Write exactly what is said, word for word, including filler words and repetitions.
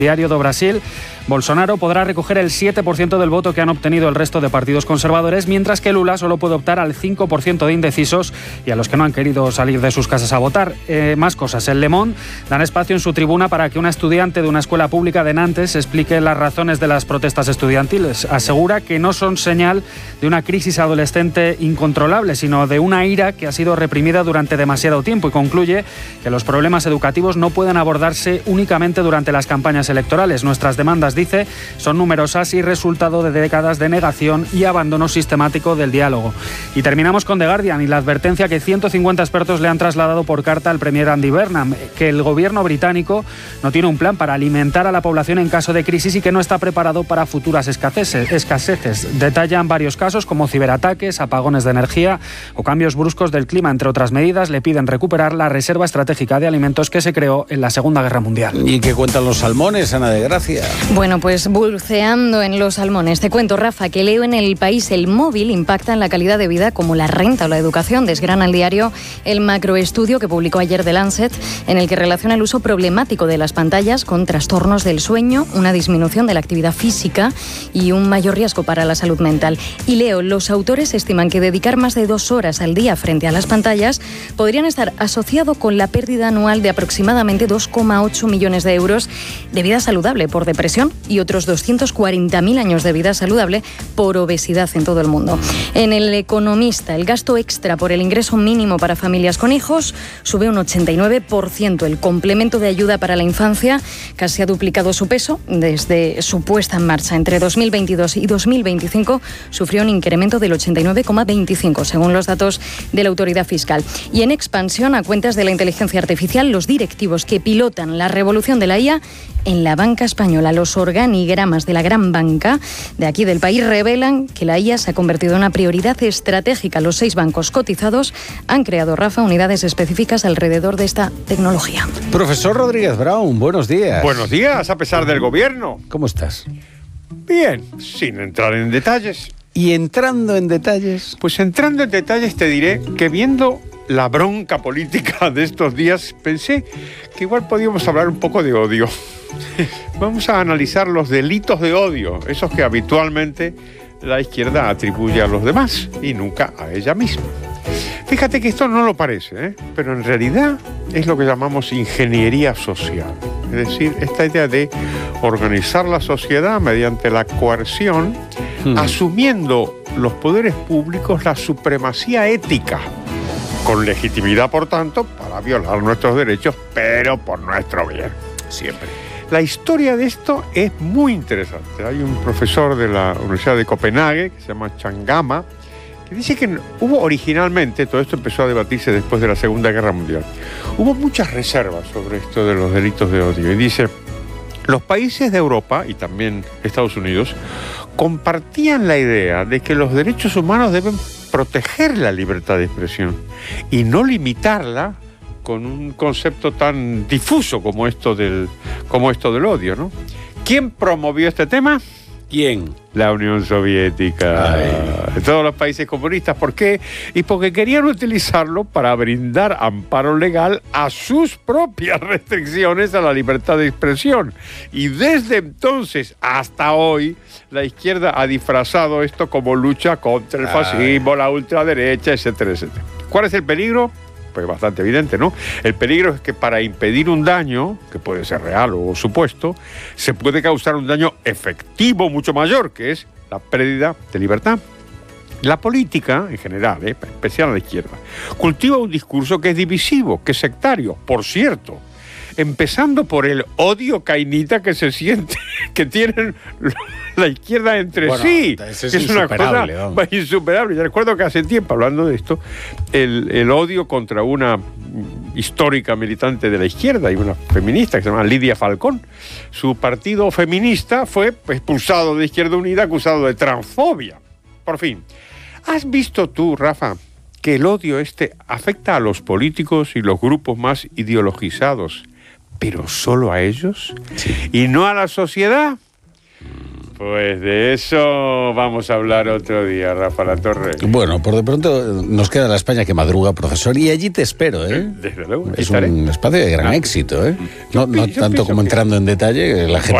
Diario do Brasil, Bolsonaro podrá recoger el siete por ciento del voto que han obtenido el resto de partidos conservadores, mientras que Lula solo puede optar al cinco por ciento de indecisos y a los que no han querido salir de sus casas a votar. Eh, más cosas. El Le Monde dan espacio en su tribuna para que una estudiante de una escuela pública de Nantes explique las razones de las protestas estudiantiles. Asegura que no son señal de una crisis adolescente incontrolable, sino de una ira que ha sido reprimida durante demasiado tiempo, y concluye que los problemas educativos no pueden abordarse únicamente durante las campañas electorales. Nuestras demandas, dice, son numerosas y resultado de décadas de negación y abandono sistemático del diálogo. Y terminamos con The Guardian y la advertencia que ciento cincuenta expertos le han trasladado por carta al premier Andy Burnham, que el gobierno británico no tiene un plan para alimentar a la población en caso de crisis y que no está preparado para futuras escaseces. escaseces. Detallan varios casos como ciberataques, apagones de energía o cambios bruscos del clima. Entre otras medidas, le piden recuperar la reserva estratégica de alimentos que se creó en la Segunda Guerra Mundial. ¿Y qué cuentan los salmones, Ana de Gracia? Bueno, pues buceando en los salmones. Te cuento, Rafa, que leo en El País: el móvil impacta en la calidad de vida como la renta o la educación. Desgrana el diario el macroestudio que publicó ayer The Lancet, en el que relaciona el uso problemático de las pantallas con trastornos del sueño, una disminución de la actividad física y un mayor riesgo para la salud mental. Y leo, los autores estiman que dedicar más de dos horas al día frente a las pantallas podrían estar asociado con la pérdida anual de aproximadamente dos coma ocho millones de euros de vida saludable por depresión y otros doscientos cuarenta mil años de vida saludable por obesidad en todo el mundo. En El Economista, el gasto extra por el ingreso mínimo para familias con hijos sube un ochenta y nueve por ciento. El complemento de ayuda para la infancia casi ha duplicado su peso desde su puesta en marcha. Entre dos mil veintidós y dos mil veinticinco sufrió un incremento del ochenta y nueve coma veinticinco, según los datos de la autoridad fiscal. Y en expansión, a cuentas de la inteligencia artificial, los directivos que pilotan la revolución de la I A en la banca española. Los organigramas de la gran banca de aquí del país revelan que la I A se ha convertido en una prioridad estratégica. Los seis bancos cotizados han creado, Rafa, unidades específicas alrededor de esta tecnología. Profesor Rodríguez Brown, buenos días. Buenos días, a pesar del gobierno. ¿Cómo estás? Bien, sin entrar en detalles. Y entrando en detalles... Pues entrando en detalles te diré que viendo la bronca política de estos días, pensé que igual podíamos hablar un poco de odio. Vamos a analizar los delitos de odio, esos que habitualmente la izquierda atribuye a los demás y nunca a ella misma. Fíjate que esto no lo parece, ¿eh? Pero en realidad es lo que llamamos ingeniería social. Es decir, esta idea de organizar la sociedad mediante la coerción, hmm. asumiendo los poderes públicos la supremacía ética, con legitimidad, por tanto, para violar nuestros derechos, pero por nuestro bien. Siempre. La historia de esto es muy interesante. Hay un profesor de la Universidad de Copenhague, que se llama Changama, que dice que hubo originalmente, todo esto empezó a debatirse después de la Segunda Guerra Mundial, hubo muchas reservas sobre esto de los delitos de odio. Y dice, los países de Europa, y también Estados Unidos, compartían la idea de que los derechos humanos deben proteger la libertad de expresión y no limitarla con un concepto tan difuso como esto del, como esto del odio, ¿no? ¿Quién promovió este tema? ¿Quién? La Unión Soviética. Ay. Todos los países comunistas. ¿Por qué? Y porque querían utilizarlo para brindar amparo legal a sus propias restricciones a la libertad de expresión. Y desde entonces hasta hoy, la izquierda ha disfrazado esto como lucha contra el fascismo, Ay. la ultraderecha, etcétera, etcétera. ¿Cuál es el peligro? Pues bastante evidente, ¿no? El peligro es que para impedir un daño, que puede ser real o supuesto, se puede causar un daño efectivo mucho mayor, que es la pérdida de libertad. La política, en general, ¿eh? en especial a la izquierda, cultiva un discurso que es divisivo, que es sectario, por cierto, empezando por el odio cainita que se siente, que tienen la izquierda entre bueno, sí. Es, es, es una cosa vamos. insuperable. Yo recuerdo que hace tiempo, hablando de esto, el, el odio contra una histórica militante de la izquierda y una feminista que se llama Lidia Falcón. Su partido feminista fue expulsado de Izquierda Unida, acusado de transfobia. Por fin, ¿has visto tú, Rafa, que el odio este afecta a los políticos y los grupos más ideologizados, pero solo a ellos? Sí. ¿Y no a la sociedad? Pues de eso vamos a hablar otro día, Rafa La Torre. Bueno, por de pronto nos queda la España que madruga, profesor, y allí te espero, ¿eh? Desde luego. Es un espacio de gran Ah. éxito, ¿eh? No, no Yo tanto pienso como que- entrando en detalle, la gente